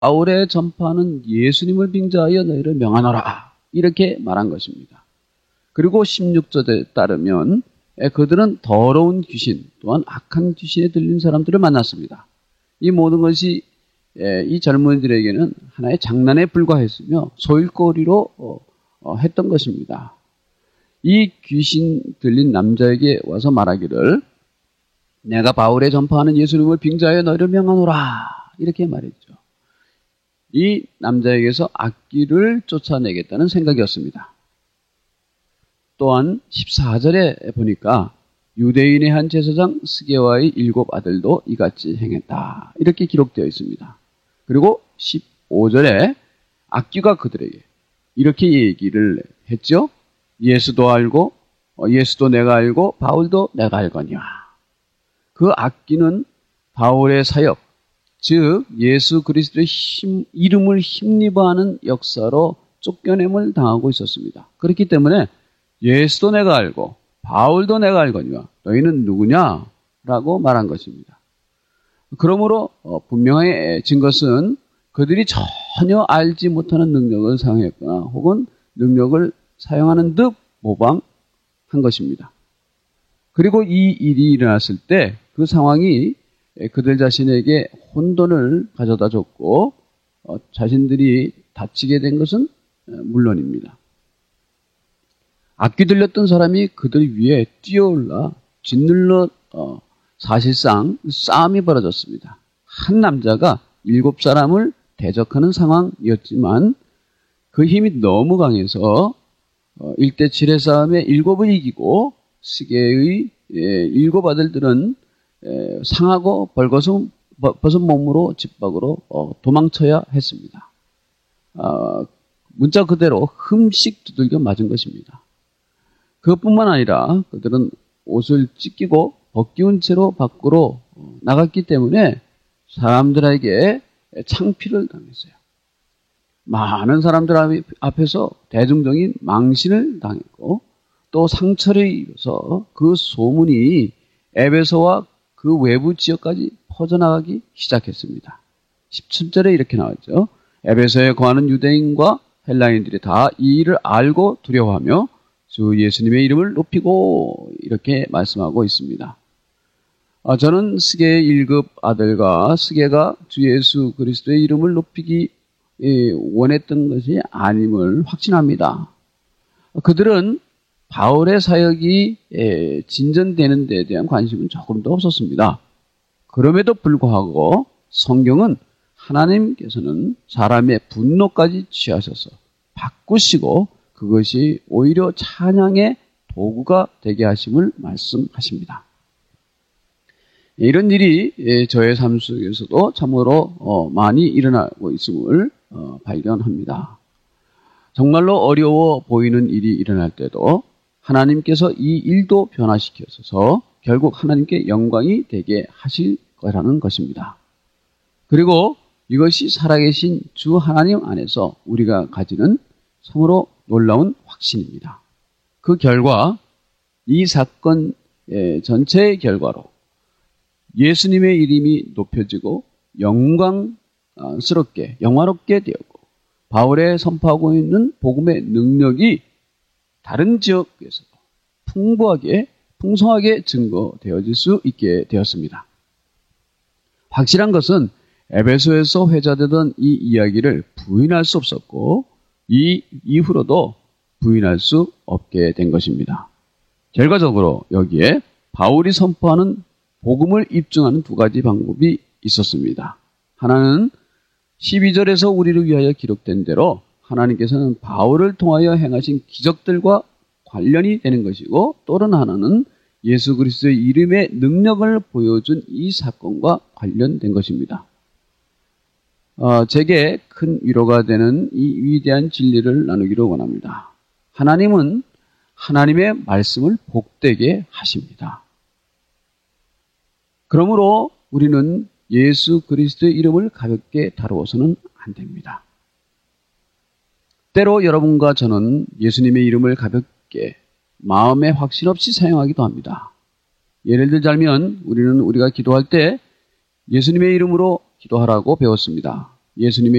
바울의 전파는 예수님을 빙자하여 너희를 명하노라. 이렇게 말한 것입니다. 그리고 16절에 따르면 그들은 더러운 귀신 또한 악한 귀신에 들린 사람들을 만났습니다. 이 모든 것이 이 젊은이들에게는 하나의 장난에 불과했으며 소일거리로 했던 것입니다. 이 귀신 들린 남자에게 와서 말하기를 내가 바울의 전파하는 예수님을 빙자하여 너희를 명하노라. 이렇게 말했죠. 이 남자에게서 악귀를 쫓아내겠다는 생각이었습니다. 또한 14절에 보니까 유대인의 한 제사장 스게와의 7 아들도 이같이 행했다. 이렇게 기록되어 있습니다. 그리고 15절에 악귀가 그들에게 이렇게 얘기를 했죠. 예수도 알고 예수도 내가 알고 바울도 내가 알거니와. 그 악귀는 바울의 사역, 즉 예수 그리스도의 이름을 힘입어하는 역사로 쫓겨냄을 당하고 있었습니다. 그렇기 때문에 예수도 내가 알고 바울도 내가 알거니와 너희는 누구냐? 라고 말한 것입니다. 그러므로 분명해진 것은 그들이 전혀 알지 못하는 능력을 사용했거나 혹은 능력을 사용하는 듯 모방한 것입니다. 그리고 이 일이 일어났을 때 그 상황이 그들 자신에게 혼돈을 가져다 줬고 자신들이 다치게 된 것은 물론입니다. 악귀 들렸던 사람이 그들 위에 뛰어올라 짓눌러 사실상 싸움이 벌어졌습니다. 한 남자가 7사람을 대적하는 상황이었지만 그 힘이 너무 강해서 1대7의 싸움에 7을 이기고 스게의 7 아들들은 상하고 벌거벗은 몸으로 집 밖으로 도망쳐야 했습니다. 문자 그대로 흠씩 두들겨 맞은 것입니다. 그것뿐만 아니라 그들은 옷을 찢기고 벗기운 채로 밖으로 나갔기 때문에 사람들에게 창피를 당했어요. 많은 사람들 앞에서 대중적인 망신을 당했고 또 상처를 입어서 그 소문이 에베소와 그 외부 지역까지 퍼져나가기 시작했습니다. 17절에 이렇게 나왔죠. 에베소에 거하는 유대인과 헬라인들이 다 이 일을 알고 두려워하며 주 예수님의 이름을 높이고 이렇게 말씀하고 있습니다. 저는 스게의 1급 아들과 스게가 주 예수 그리스도의 이름을 높이기 원했던 것이 아님을 확신합니다. 그들은 바울의 사역이 진전되는 데에 대한 관심은 조금도 없었습니다. 그럼에도 불구하고 성경은 하나님께서는 사람의 분노까지 취하셔서 바꾸시고 그것이 오히려 찬양의 도구가 되게 하심을 말씀하십니다. 이런 일이 저의 삶 속에서도 참으로 많이 일어나고 있음을 발견합니다. 정말로 어려워 보이는 일이 일어날 때도 하나님께서 이 일도 변화시켜서 결국 하나님께 영광이 되게 하실 거라는 것입니다. 그리고 이것이 살아계신 주 하나님 안에서 우리가 가지는 참으로 놀라운 확신입니다. 그 결과 이 사건 전체의 결과로 예수님의 이름이 높여지고 영광스럽게 영화롭게 되었고 바울의 선포하고 있는 복음의 능력이 다른 지역에서 풍성하게 증거되어질 수 있게 되었습니다. 확실한 것은 에베소에서 회자되던 이 이야기를 부인할 수 없었고 이 이후로도 부인할 수 없게 된 것입니다. 결과적으로 여기에 바울이 선포하는 복음을 입증하는 2가지 방법이 있었습니다. 하나는 12절에서 우리를 위하여 기록된 대로 하나님께서는 바울을 통하여 행하신 기적들과 관련이 되는 것이고 또 다른 하나는 예수 그리스도의 이름의 능력을 보여준 이 사건과 관련된 것입니다. 제게 큰 위로가 되는 이 위대한 진리를 나누기를 원합니다. 하나님은 하나님의 말씀을 복되게 하십니다. 그러므로 우리는 예수 그리스도의 이름을 가볍게 다루어서는 안 됩니다. 때로 여러분과 저는 예수님의 이름을 가볍게 마음에 확신 없이 사용하기도 합니다. 예를 들자면 우리가 기도할 때 예수님의 이름으로 기도하라고 배웠습니다. 예수님의